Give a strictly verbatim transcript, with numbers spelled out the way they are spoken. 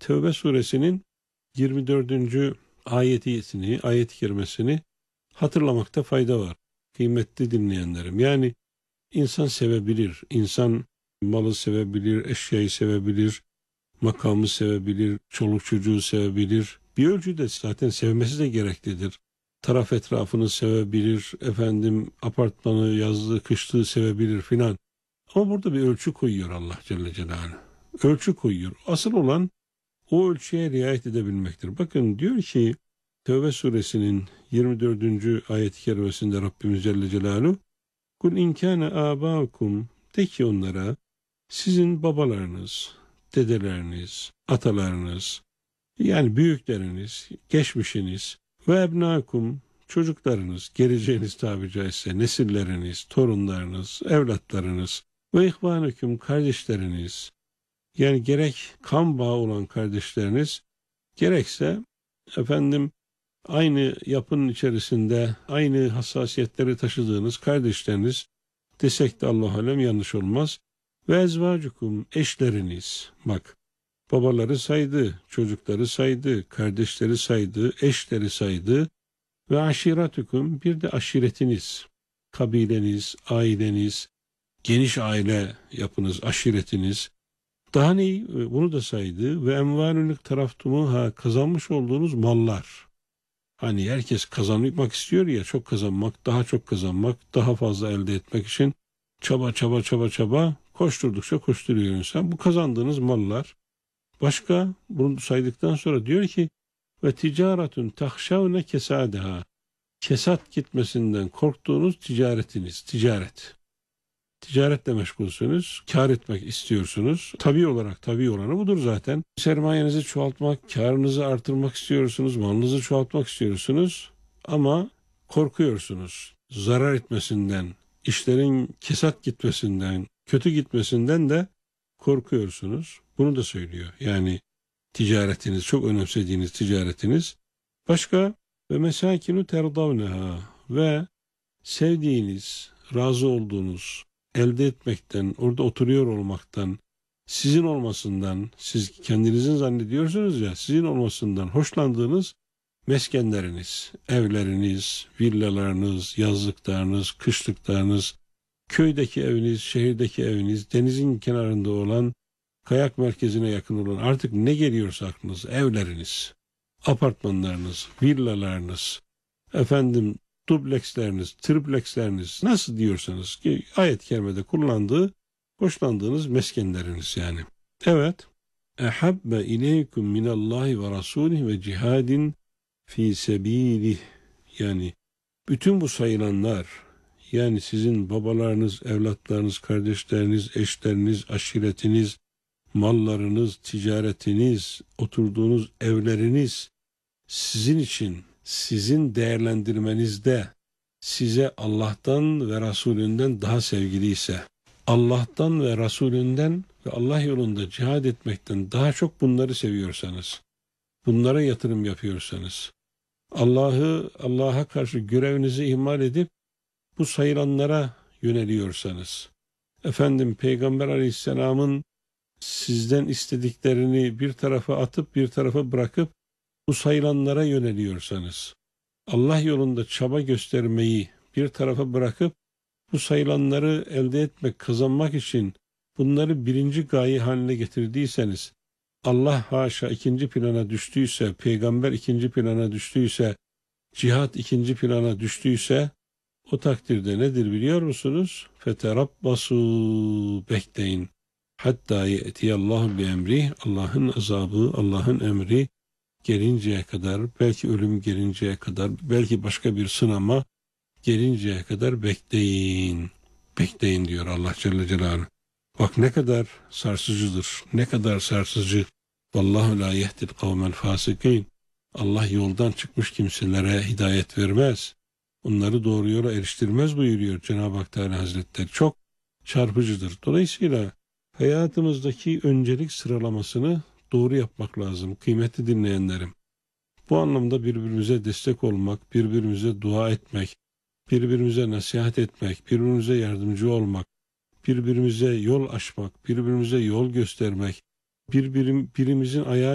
Tevbe suresinin yirmi dördüncü ayetini, ayet-i kerimesini hatırlamakta fayda var. Kıymetli dinleyenlerim. Yani insan sevebilir, insan malı sevebilir, eşyayı sevebilir, makamı sevebilir, çoluk çocuğu sevebilir. Bir ölçüde zaten sevmesi de gereklidir. Taraf etrafını sevebilir, efendim apartmanı, yazlığı, kışlığı sevebilir filan. Ama burada bir ölçü koyuyor Allah Celle Celaluhu. Ölçü koyuyor. Asıl olan o ölçüye riayet edebilmektir. Bakın diyor ki Tevbe suresinin yirmi dördüncü ayet-i kerimesinde Rabbimiz Celle Celaluhu Kul inkâne âbâukum, de ki onlara sizin babalarınız, dedeleriniz, atalarınız, yani büyükleriniz, geçmişiniz ve ebnâkum, çocuklarınız, geleceğiniz tabiri caizse nesilleriniz, torunlarınız, evlatlarınız ve ihvanüküm, kardeşleriniz, yani gerek kan bağı olan kardeşleriniz, gerekse efendim aynı yapının içerisinde aynı hassasiyetleri taşıdığınız kardeşleriniz desek de Allah alem yanlış olmaz. Ve ezvacukum, eşleriniz, bak babaları saydı, çocukları saydı, kardeşleri saydı, eşleri saydı ve aşiratukum, bir de aşiretiniz, kabileniz, aileniz, geniş aile yapınız, aşiretiniz. Daha ne? Bunu da saydı. Ve envalünlük taraftumu, ha kazanmış olduğunuz mallar. Hani herkes kazanmak istiyor ya, çok kazanmak, daha çok kazanmak, daha fazla elde etmek için çaba çaba çaba çaba koşturdukça koşturuyor insan. Bu kazandığınız mallar. Başka bunu saydıktan sonra diyor ki ve ticaretun tahşavne kesadeha, kesat gitmesinden korktuğunuz ticaretiniz, ticaret. Ticaretle meşgulsünüz, kar etmek istiyorsunuz. Tabii olarak tabii olanı budur zaten. Sermayenizi çoğaltmak, karınızı artırmak istiyorsunuz, malınızı çoğaltmak istiyorsunuz ama korkuyorsunuz. Zarar etmesinden, işlerin kesat gitmesinden, kötü gitmesinden de korkuyorsunuz. Bunu da söylüyor. Yani ticaretiniz, çok önemsediğiniz ticaretiniz. Başka ve mesakinu terdavneha, ve sevdiğiniz, razı olduğunuz, elde etmekten, orada oturuyor olmaktan, sizin olmasından, siz kendinizin zannediyorsunuz ya, sizin olmasından hoşlandığınız meskenleriniz, evleriniz, villalarınız, yazlıklarınız, kışlıklarınız, köydeki eviniz, şehirdeki eviniz, denizin kenarında olan, kayak merkezine yakın olan, artık ne geliyorsa aklınıza, evleriniz, apartmanlarınız, villalarınız, efendim dubleksleriniz, tripleksleriniz, nasıl diyorsanız ki ayet-i kerimede kullandığı, hoşlandığınız meskenleriniz yani. Evet. Ehabbe ileykum minallahi ve rasulih ve cihadin fi sebilih, yani bütün bu sayılanlar, yani sizin babalarınız, evlatlarınız, kardeşleriniz, eşleriniz, aşiretiniz, mallarınız, ticaretiniz, oturduğunuz evleriniz sizin için, sizin değerlendirmenizde size Allah'tan ve Resulünden daha sevgiliyse, Allah'tan ve Resulünden ve Allah yolunda cihad etmekten daha çok bunları seviyorsanız, bunlara yatırım yapıyorsanız, Allah'ı, Allah'a karşı görevinizi ihmal edip bu sayılanlara yöneliyorsanız, efendim Peygamber Aleyhisselam'ın sizden istediklerini bir tarafa atıp bir tarafa bırakıp bu sayılanlara yöneliyorsanız, Allah yolunda çaba göstermeyi bir tarafa bırakıp bu sayılanları elde etmek, kazanmak için bunları birinci gaye haline getirdiyseniz, Allah haşa ikinci plana düştüyse, peygamber ikinci plana düştüyse, cihat ikinci plana düştüyse, o takdirde nedir biliyor musunuz? Feterabbasu, bekleyin. Hatta ye'tiyallahu bi emri, Allah'ın azabı, Allah'ın emri gelinceye kadar, belki ölüm gelinceye kadar, belki başka bir sınama gelinceye kadar bekleyin. Bekleyin diyor Allah Celle Celaluhu. Bak ne kadar sarsıcıdır, ne kadar sarsıcı. Vallahu la yehdil kavmel fasikin. Allah yoldan çıkmış kimselere hidayet vermez. Onları doğru yola eriştirmez buyuruyor Cenab-ı Hak Teala Hazretleri. Çok çarpıcıdır. Dolayısıyla hayatımızdaki öncelik sıralamasını doğru yapmak lazım kıymetli dinleyenlerim. Bu anlamda birbirimize destek olmak, birbirimize dua etmek, birbirimize nasihat etmek, birbirimize yardımcı olmak, birbirimize yol açmak, birbirimize yol göstermek, birbirim, birimizin ayağı